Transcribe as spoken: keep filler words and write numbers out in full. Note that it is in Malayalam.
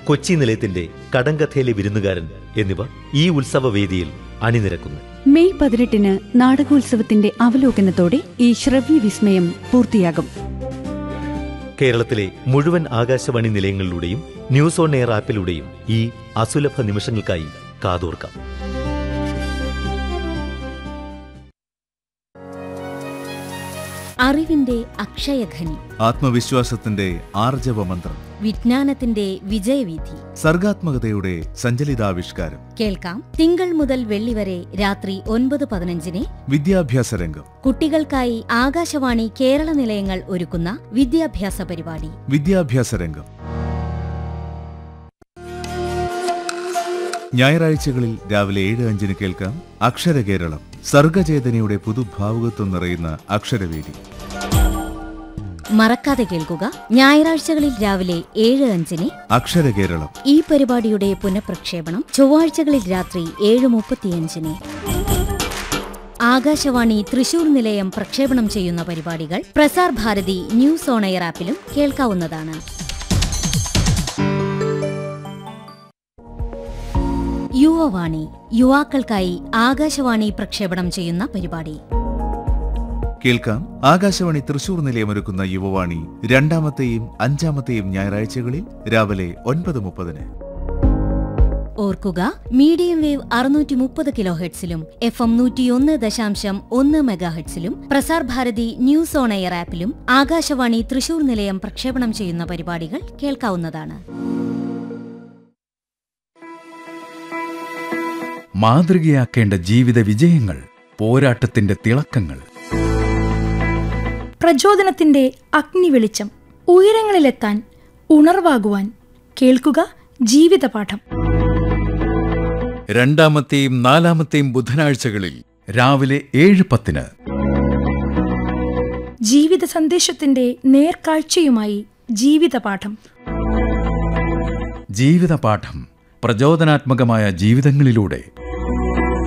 കൊച്ചി നിലയത്തിന്റെ കടങ്കഥയിലെ വിരുന്നുകാരൻ എന്നിവ ഈ ഉത്സവവേദിയിൽ അണിനിരക്കുന്നു. മെയ് പതിനെട്ടിന് നാടകോത്സവത്തിന്റെ അവലോകനത്തോടെ ഈ ശ്രവ്യ വിസ്മയം പൂർത്തിയാകും. കേരളത്തിലെ മുഴുവൻ ആകാശവാണി നിലയങ്ങളിലൂടെയും ന്യൂസ് ഓൺ എയർ ആപ്പിലൂടെയും ഈ അസുലഭ നിമിഷങ്ങൾക്കായി കാതോർക്കാം. അറിവിന്റെ അക്ഷയഖനി, ആത്മവിശ്വാസത്തിന്റെ ആർജവമന്ത്രം, വിജ്ഞാനത്തിന്റെ വിജയവീഥി, സർഗാത്മകതയുടെ സഞ്ചലിതാവിഷ്കാരം. കേൾക്കാം തിങ്കൾ മുതൽ വെള്ളി വരെ രാത്രി ഒൻപത് പതിനഞ്ചിന് വിദ്യാഭ്യാസ രംഗം. കുട്ടികൾക്കായി ആകാശവാണി കേരള നിലയങ്ങൾ ഒരുക്കുന്ന വിദ്യാഭ്യാസ പരിപാടി വിദ്യാഭ്യാസ രംഗം. ഞായറാഴ്ചകളിൽ രാവിലെ ഏഴ് അഞ്ചിന് കേൾക്കാം അക്ഷരകേരളം. സർഗചേതനയുടെ പുതുഭാവുകത്വം നിറയുന്ന അക്ഷരവേദി. മറക്കാതെ കേൾക്കുക, ഞായറാഴ്ചകളിൽ രാവിലെ ഏഴ് അഞ്ചിന് അക്ഷരകേരളം. ഈ പരിപാടിയുടെ പുനഃപ്രക്ഷേപണം ചൊവ്വാഴ്ചകളിൽ രാത്രി ഏഴ് മുപ്പത്തിയഞ്ചിന്. ആകാശവാണി തൃശൂർ നിലയം പ്രക്ഷേപണം ചെയ്യുന്ന പരിപാടികൾ Prasar Bharati news on air ആപ്പിലും കേൾക്കാവുന്നതാണ്. Yuvavani, യുവാക്കൾക്കായി Akashvani പ്രക്ഷേപണം ചെയ്യുന്ന പരിപാടി. കേൾക്കാം ആകാശവാണി തൃശൂർ നിലയമൊരുക്കുന്ന യുവവാണി രണ്ടാമത്തെയും അഞ്ചാമത്തെയും ഞായറാഴ്ചകളിൽ രാവിലെ ഒൻപത് മുപ്പതിന്. ഓർക്കുക, മീഡിയം വേവ് അറുന്നൂറ്റി മുപ്പത് കിലോ ഹെഡ്സിലും എഫ് എം നൂറ്റിയൊന്ന് ദശാംശം ഒന്ന് മെഗാഹെഡ്സിലും Prasar Bharati news on air ആപ്പിലും Akashvani Thrissur നിലയം പ്രക്ഷേപണം ചെയ്യുന്ന പരിപാടികൾ കേൾക്കാവുന്നതാണ്. മാതൃകയാക്കേണ്ട ജീവിത വിജയങ്ങൾ, പോരാട്ടത്തിന്റെ തിളക്കങ്ങൾ, പ്രചോദനത്തിന്റെ അഗ്നിവെളിച്ചം, ഉയരങ്ങളിലെത്താൻ ഉണർവാകുവാൻ കേൾക്കുക ജീവിതപാഠം. രണ്ടാമത്തെയും നാലാമത്തെയും ബുധനാഴ്ചകളിൽ രാവിലെ ഏഴ് പത്തിന്. ജീവിത സന്ദേശത്തിന്റെ നേർക്കാഴ്ചയുമായി ജീവിതപാഠം. ജീവിതപാഠം, പ്രചോദനാത്മകമായ ജീവിതങ്ങളിലൂടെ